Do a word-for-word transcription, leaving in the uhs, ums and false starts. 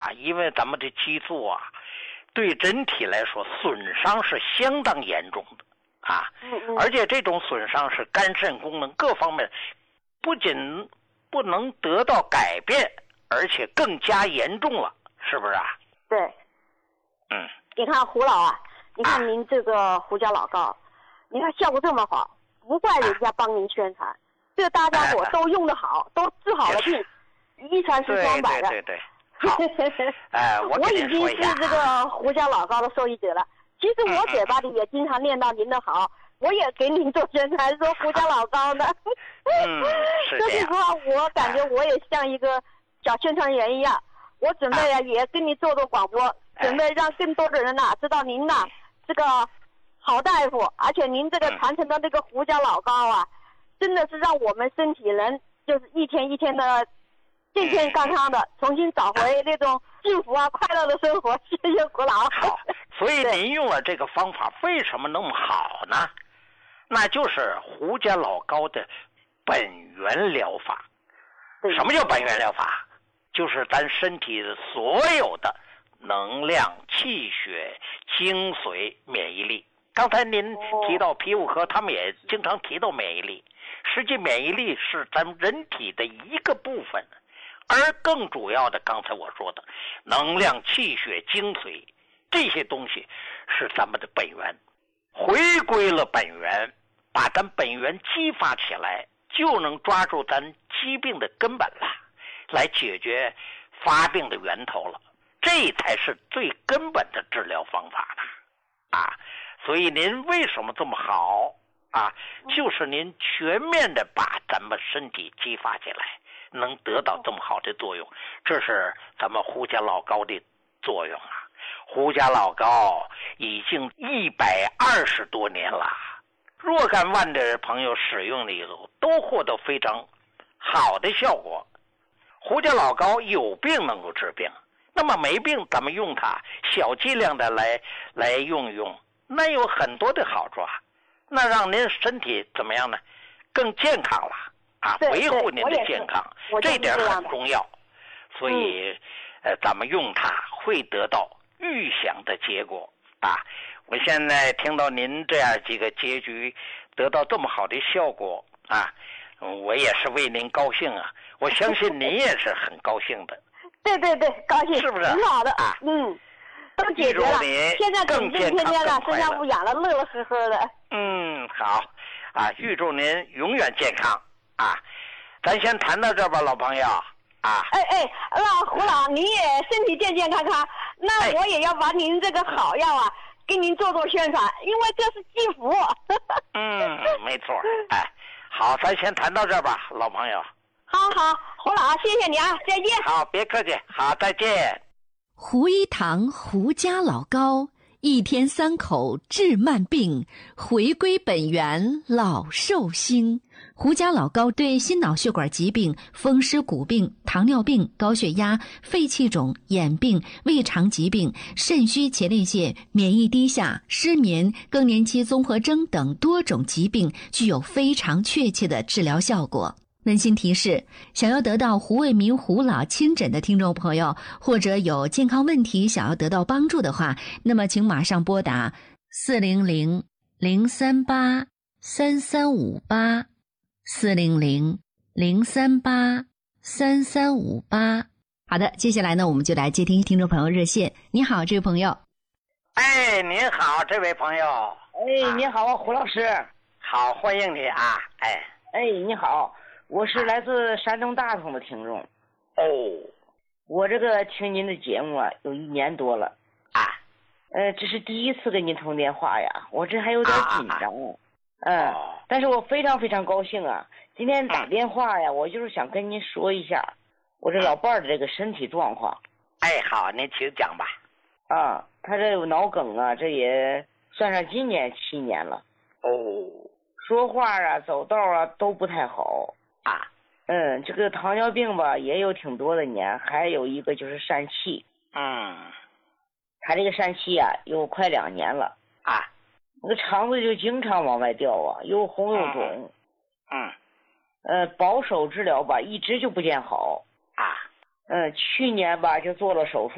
啊，因为咱们的激素啊，对人体来说损伤是相当严重的啊， 嗯嗯， 而且这种损伤是肝肾功能各方面不仅不能得到改变，而且更加严重了，是不是啊？ 对， 嗯， 你看胡老啊，你看您这个胡椒老膏，你看效果这么好，不怪人家帮您宣传，这个大家伙都用得好，都治好了病，一传十，双百的。 对对对对。好，哎，我我已经是这个胡椒老膏的受益者了。其实我嘴巴里也经常念叨您的好，我也给您做宣传，说胡椒老膏呢。 嗯，是这样。 所以说，我感觉我也像一个小宣传员一样，我准备啊也跟您做做广播，准备让更多的人呐、啊、知道您呐、啊、这个好大夫，而且您这个传承的这个胡椒老膏啊，真的是让我们身体人就是一天一天的。健健康康的，重新找回那种幸福啊、快乐的生活。谢谢胡老。 好，所以您用了这个方法，为什么那么好呢？那就是胡椒老膏的本源疗法。什么叫本源疗法？就是咱身体的所有的能量、气血、精髓、免疫力。刚才您提到皮肤科，他们也经常提到免疫力。实际免疫力是咱们人体的一个部分。而更主要的，刚才我说的能量、气血、精髓这些东西是咱们的本源，回归了本源，把咱本源激发起来，就能抓住咱疾病的根本了，来解决发病的源头了，这才是最根本的治疗方法了啊！所以您为什么这么好啊？就是您全面的把咱们身体激发起来，能得到这么好的作用，这是咱们胡椒老膏的作用啊！胡椒老膏已经一百二十多年了，若干万的朋友使用了以后，都获得非常好的效果。胡椒老膏有病能够治病，那么没病咱们用它小剂量的来来用用，那有很多的好处啊，那让您身体怎么样呢？更健康了。啊，维护您的健康，这点很重要。所以，嗯、呃，咱们用它会得到预想的结果啊！我现在听到您这样几个结局得到这么好的效果啊，我也是为您高兴啊！我相信您也是很高兴的。 对对对，高兴， 是不是？ 挺好的啊， 嗯，都解决了。现在整天天天的身上不痒了，乐乐呵呵的。 嗯，好啊，预祝您永远健康。啊，咱先谈到这吧，老朋友啊。 哎哎，那胡老您也身体健健康康，那我也要把您这个好药啊，给您做做宣传，因为这是积福。 嗯，没错。哎，好，咱先谈到这吧，老朋友。 好好，胡老，谢谢你啊，再见。 好，别客气，好，再见。 胡一堂胡家老膏，一天三口治慢病，回归本源老寿星。胡椒老膏对心脑血管疾病、风湿骨病、糖尿病、高血压、肺气肿、眼病、胃肠疾病、肾虚前列腺、免疫低下、失眠、更年期综合征等多种疾病具有非常确切的治疗效果。温馨提示，想要得到胡卫民胡老亲诊的听众朋友，或者有健康问题想要得到帮助的话，那么请马上拨打四零零零三八三三五八四零零零三八三三五八。好的，接下来呢，我们就来接听听众朋友热线。你好，这位朋友。 哎，您好，这位朋友。 哎，你好，胡老师。 好，欢迎你啊！哎， 哎，你好，我是来自山东大同的听众。 哦， 我这个听您的节目啊，有一年多了啊。 呃，这是第一次跟您通电话呀，我这还有点紧张。啊嗯，哦、但是我非常非常高兴啊！今天打电话呀，我就是想跟您说一下我这老伴儿的这个身体状况。 哎，好，您请讲吧。 啊，他这有脑梗啊，这也算上今年七年了。 哦， 说话啊、走道啊都不太好啊。 嗯，这个糖尿病吧也有挺多的年，还有一个就是疝气。 嗯， 他这个疝气啊有快两年了啊。 那个肠子就经常往外掉啊，又红又肿。 嗯， 呃，保守治疗吧，一直就不见好啊。 嗯，去年吧就做了手术。